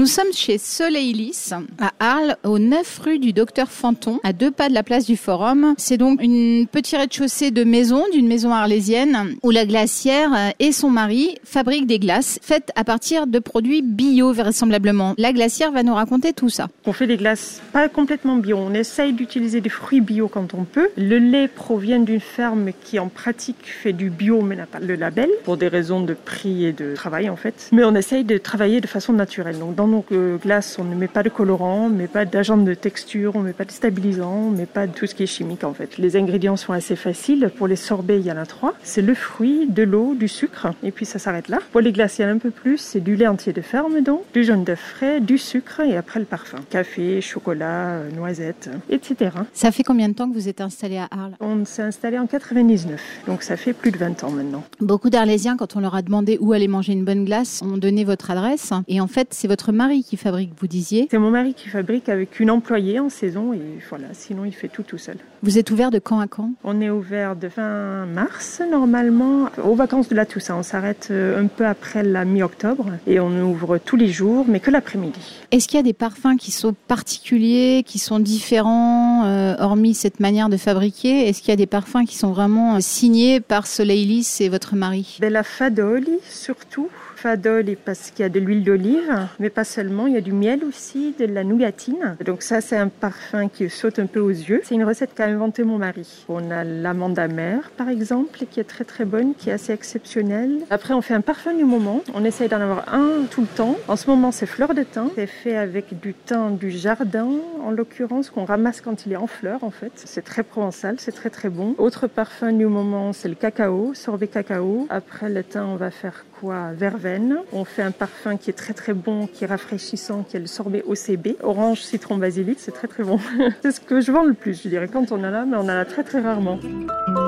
sommes chez Soleil Lys, à Arles, au 9 rue du Docteur Fanton, à 2 pas de la place du Forum. C'est donc une petite rez-de-chaussée de maison, d'une maison arlésienne, où la glacière et son mari fabriquent des glaces faites à partir de produits bio, vraisemblablement. La glacière va nous raconter tout ça. On fait des glaces pas complètement bio. On essaye d'utiliser des fruits bio quand on peut. Le lait provient d'une ferme qui, en pratique, fait du bio, mais n'a pas le label, pour des raisons de prix et de travail, en fait. Mais on essaye de travailler de façon naturelle. Donc, dans nos glaces, on ne met pas de colorant, on ne met pas d'agent de texture, on ne met pas de stabilisant, on ne met pas de tout ce qui est chimique, en fait. Les ingrédients sont assez faciles. Pour les sorbets, il y en a 3. C'est le fruit, de l'eau, du sucre, et puis ça s'arrête là. Pour les glaces, il y en a un peu plus. C'est du lait entier de ferme, donc, du jaune d'œuf frais, du sucre, et après le parfum. Café, chocolat, noisettes, etc. Ça fait combien de temps que vous êtes installé à Arles ? On s'est installé en 99, donc ça fait plus de 20 ans maintenant. Beaucoup d'Arlésiens, quand on leur a demandé où aller manger une bonne glace, ont donné votre adresse. Et en fait, c'est votre mari qui fabrique, vous disiez. C'est mon mari qui fabrique avec une employée en saison et voilà, sinon il fait tout seul. Vous êtes ouvert de quand à quand ? On est ouvert de fin mars normalement, aux vacances de la Toussaint. On s'arrête un peu après la mi-octobre et on ouvre tous les jours, mais que l'après-midi. Est-ce qu'il y a des parfums qui sont particuliers, qui sont différents, hormis cette manière de fabriquer ? Est-ce qu'il y a des parfums qui sont vraiment signés par Soleil Lys et votre mari ? La Fadoli surtout. Fadol parce qu'il y a de l'huile d'olive, mais pas seulement, il y a du miel aussi, de la nougatine. Donc ça, c'est un parfum qui saute un peu aux yeux. C'est une recette qu'a inventée mon mari. On a l'amande amère, par exemple, qui est très très bonne, qui est assez exceptionnelle. Après, on fait un parfum du moment. On essaye d'en avoir un tout le temps. En ce moment, c'est fleur de thym. C'est fait avec du thym du jardin, en l'occurrence, qu'on ramasse quand il est en fleurs, en fait. C'est très provençal, c'est très très bon. Autre parfum du moment, c'est le cacao, sorbet cacao. Après le thym, on va faire quoi ? Verveine. On fait un parfum qui est très très bon, qui est rafraîchissant, qui est le sorbet OCB. Orange, citron, basilic, c'est très très bon. C'est ce que je vends le plus, je dirais, quand on en a, mais on en a très très rarement.